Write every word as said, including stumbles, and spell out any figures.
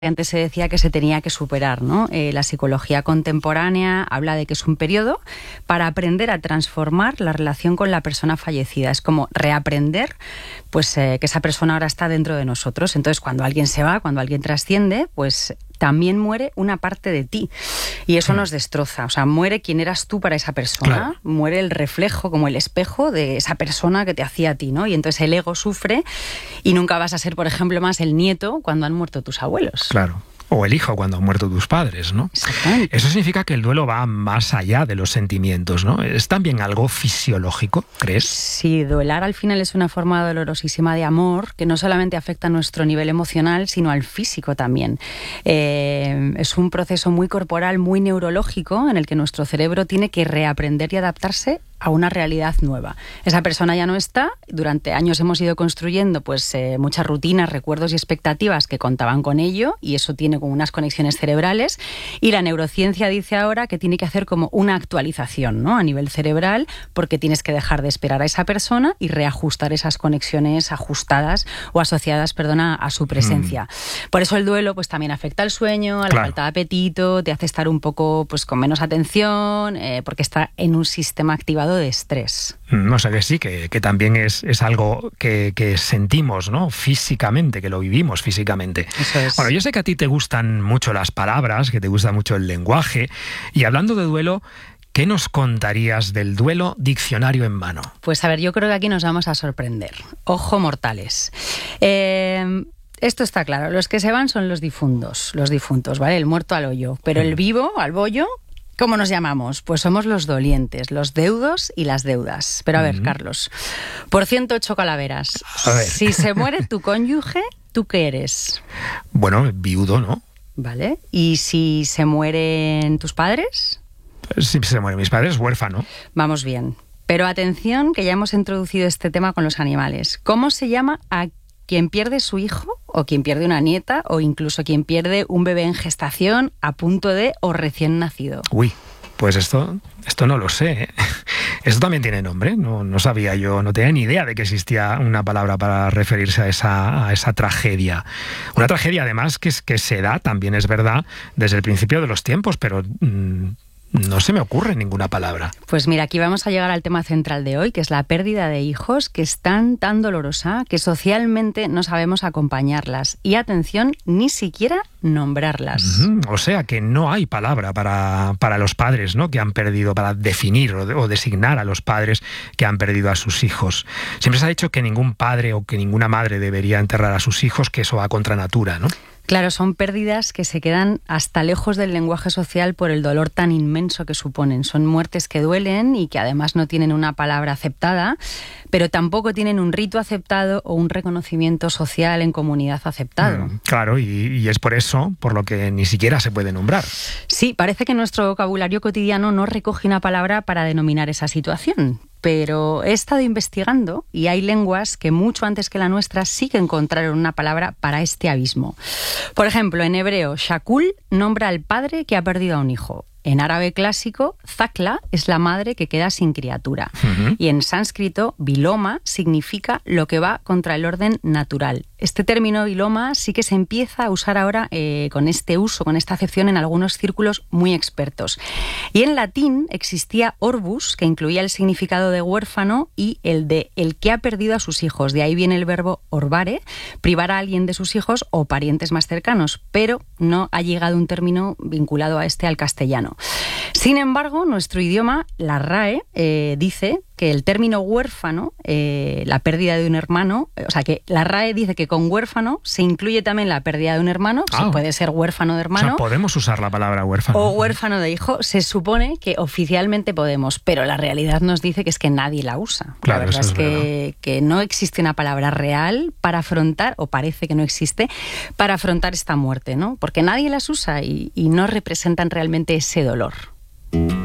Antes se decía que se tenía que superar, ¿no? Eh, la psicología contemporánea habla de que es un periodo para aprender a transformar la relación con la persona fallecida. Es como reaprender pues, eh, que esa persona ahora está dentro de nosotros. Entonces, cuando alguien se va, cuando alguien trasciende, pues también muere una parte de ti. Y eso mm. nos destroza. O sea, muere quien eras tú para esa persona. Claro. Muere el reflejo, como el espejo de esa persona que te hacía a ti, ¿no? Y entonces el ego sufre y nunca vas a ser, por ejemplo, más el nieto cuando han muerto tus abuelos. Claro. O el hijo cuando han muerto tus padres, ¿no? Exactamente. Eso significa que el duelo va más allá de los sentimientos, ¿no? ¿Es también algo fisiológico, crees? Sí, duelar al final es una forma dolorosísima de amor que no solamente afecta a nuestro nivel emocional, sino al físico también. Eh, es un proceso muy corporal, muy neurológico, en el que nuestro cerebro tiene que reaprender y adaptarse a una realidad nueva. Esa persona ya no está, durante años hemos ido construyendo pues eh, muchas rutinas, recuerdos y expectativas que contaban con ello, y eso tiene como unas conexiones cerebrales, y la neurociencia dice ahora que tiene que hacer como una actualización, ¿no? A nivel cerebral, porque tienes que dejar de esperar a esa persona y reajustar esas conexiones ajustadas o asociadas, perdona, a su presencia. Mm. Por eso el duelo pues también afecta al sueño, a la claro. falta de apetito, te hace estar un poco pues con menos atención, eh, porque está en un sistema activado de estrés. O sea que sí, que, que también es, es algo que, que sentimos, ¿no? Físicamente, que lo vivimos físicamente. Eso es. Bueno, yo sé que a ti te gustan mucho las palabras, que te gusta mucho el lenguaje, y hablando de duelo, ¿qué nos contarías del duelo diccionario en mano? Pues a ver, yo creo que aquí nos vamos a sorprender. Ojo, mortales. Eh... Esto está claro, los que se van son los difuntos, los difuntos, ¿vale? El muerto al hoyo, pero el vivo, al bollo, ¿cómo nos llamamos? Pues somos los dolientes, los deudos y las deudas. Pero a ver, uh-huh. Carlos, por ciento ocho calaveras, a ver. Si se muere tu cónyuge, ¿tú qué eres? Bueno, viudo, ¿no? Vale, ¿y si se mueren tus padres? Si se mueren mis padres, huérfano. Vamos bien, pero atención que ya hemos introducido este tema con los animales. ¿Cómo se llama a quien pierde su hijo, o quien pierde una nieta, o incluso quien pierde un bebé en gestación, a punto de o recién nacido? Uy, pues esto, esto no lo sé, ¿eh? Esto también tiene nombre, no, no sabía yo, no tenía ni idea de que existía una palabra para referirse a esa, a esa tragedia. Una tragedia además que, que se da, también es verdad, desde el principio de los tiempos, pero Mmm, no se me ocurre ninguna palabra. Pues mira, aquí vamos a llegar al tema central de hoy, que es la pérdida de hijos, que es tan, tan dolorosa que socialmente no sabemos acompañarlas. Y atención, ni siquiera nombrarlas. Uh-huh. O sea que no hay palabra para, para los padres, ¿no? Que han perdido, para definir o, de, o designar a los padres que han perdido a sus hijos. Siempre se ha dicho que ningún padre o que ninguna madre debería enterrar a sus hijos, que eso va contra natura, ¿no? Claro, son pérdidas que se quedan hasta lejos del lenguaje social por el dolor tan inmenso que suponen. Son muertes que duelen y que además no tienen una palabra aceptada, pero tampoco tienen un rito aceptado o un reconocimiento social en comunidad aceptado. Mm, claro, y, y es por eso por lo que ni siquiera se puede nombrar. Sí, parece que nuestro vocabulario cotidiano no recoge una palabra para denominar esa situación. Pero he estado investigando y hay lenguas que mucho antes que la nuestra sí que encontraron una palabra para este abismo. Por ejemplo, en hebreo, shakul nombra al padre que ha perdido a un hijo. En árabe clásico, zakla es la madre que queda sin criatura. Uh-huh. Y en sánscrito, viloma significa lo que va contra el orden natural. Este término viloma sí que se empieza a usar ahora eh, con este uso, con esta acepción en algunos círculos muy expertos. Y en latín existía orbus, que incluía el significado de huérfano y el de el que ha perdido a sus hijos. De ahí viene el verbo orbare, privar a alguien de sus hijos o parientes más cercanos, pero no ha llegado un término vinculado a este al castellano. Sin embargo, nuestro idioma, la RAE, eh, dice que el término huérfano, eh, la pérdida de un hermano, o sea, que la RAE dice que con huérfano se incluye también la pérdida de un hermano, ah, se puede ser huérfano de hermano. O sea, podemos usar la palabra huérfano. O huérfano de hijo, se supone que oficialmente podemos, pero la realidad nos dice que es que nadie la usa. Claro, la verdad eso es, es que, verdad. que no existe una palabra real para afrontar, o parece que no existe, para afrontar esta muerte, ¿no? Porque nadie las usa y, y no representan realmente ese dolor.